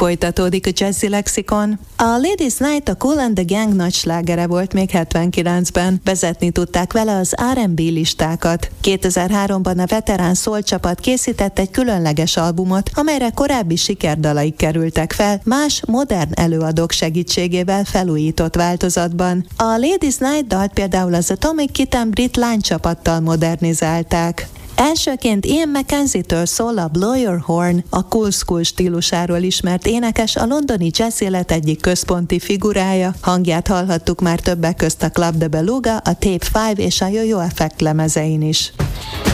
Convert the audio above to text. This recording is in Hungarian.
Folytatódik a Jazzy Lexikon. A Ladies Night a Kool and the Gang nagy slágere volt még 79-ben. Vezetni tudták vele az R&B listákat. 2003-ban a veterán soul csapat készített egy különleges albumot, amelyre korábbi sikerdalaik kerültek fel, más modern előadók segítségével felújított változatban. A Ladies Night dalt például az Atomic Kitten brit lánycsapattal modernizálták. Elsőként Ian McKenzie-től szól a Blow Your Horn, a cool school stílusáról ismert énekes, a londoni jazz élet egyik központi figurája. Hangját hallhattuk már többek közt a Club de Beluga, a Tape 5 és a Yo-Yo Effect lemezein is.